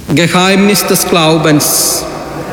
Geheimnis des Glaubens.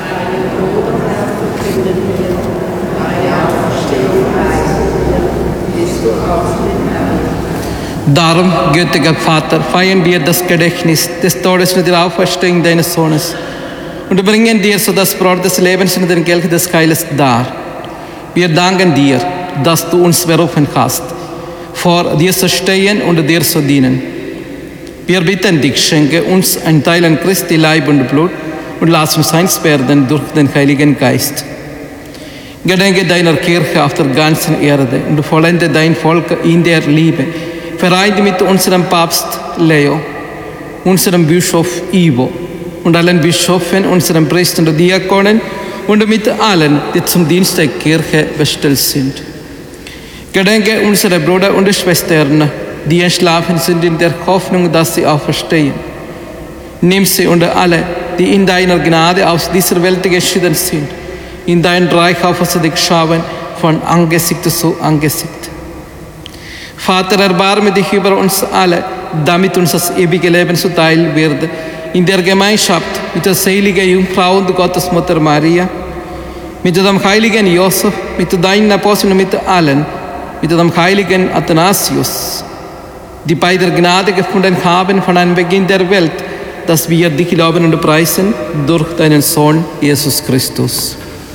Darum, gütiger Vater, feiern wir das Gedächtnis des Todes und der Auferstehung deines Sohnes und bringen dir so das Brot des Lebens und den Kelch des Heiles dar. Wir danken dir, dass du uns berufen hast, vor dir zu stehen und dir zu dienen. Wir bitten dich, schenke uns ein Teil an Christi Leib und Blut und lass uns eins werden durch den Heiligen Geist. Gedenke deiner Kirche auf der ganzen Erde und vollende dein Volk in der Liebe, vereint mit unserem Papst Leo, unserem Bischof Ivo und allen Bischöfen, unseren Priestern und Diakonen und mit allen, die zum Dienst der Kirche bestellt sind. Gedenke unsere Brüder und Schwestern, die entschlafen sind in der Hoffnung, dass sie auferstehen. Nimm sie und alle, die in deiner Gnade aus dieser Welt geschieden sind, in dein Reich auf sie dich schauen, von Angesicht zu Angesicht. Vater, erbarme dich über uns alle, damit uns das ewige Leben zuteil wird, in der Gemeinschaft mit der seligen Jungfrau und Gottesmutter Maria, mit dem heiligen Josef, mit deinen Aposteln und mit allen, mit dem heiligen Athanasius, die bei der Gnade gefunden haben von einem Beginn der Welt, dass wir dich loben und preisen durch deinen Sohn Jesus Christus.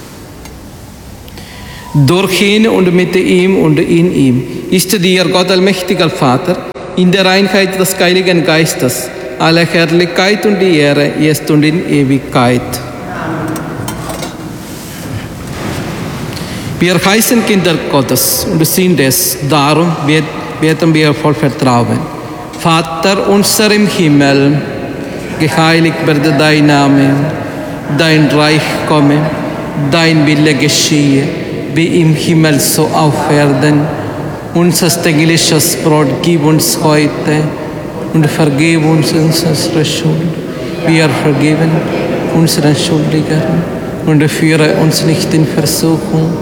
Durch ihn und mit ihm und in ihm ist dir, Gott allmächtiger Vater, in der Einheit des Heiligen Geistes, alle Herrlichkeit und die Ehre, jetzt und in Ewigkeit. Wir heißen Kinder Gottes und sind es, darum beten wir voll Vertrauen. Vater unser im Himmel, geheiligt werde dein Name, dein Reich komme, dein Wille geschehe, wie im Himmel so auf Erden. Unser tägliches Brot gib uns heute und vergib uns unsere Schuld. Wir vergeben unseren Schuldigern und führe uns nicht in Versuchung.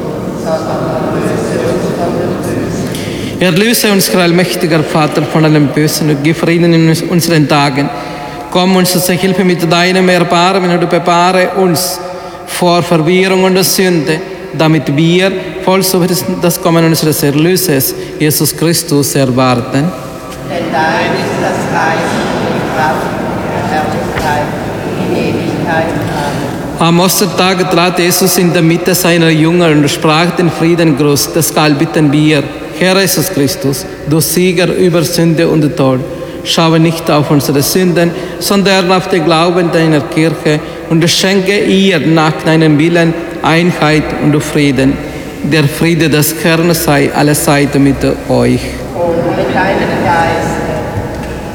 Erlöse uns, allmächtiger Vater, von allem Bösen und gib Frieden in unseren Tagen. Komm uns zur Hilfe mit deinem Erbarmen und bewahre uns vor Verwirrung und Sünde, damit wir voll so das Kommen unseres Erlösers, Jesus Christus, erwarten. Denn dein ist das Reich, die Kraft, die Herrlichkeit, in Ewigkeit. Amen. Am Ostertag trat Jesus in der Mitte seiner Jünger und sprach den Friedengruß. Deshalb bitten wir, Herr Jesus Christus, du Sieger über Sünde und Tod, schaue nicht auf unsere Sünden, sondern auf den Glauben deiner Kirche und schenke ihr nach deinem Willen Einheit und Frieden. Der Friede des Herrn sei allezeit mit euch. Und mit deinem Geist.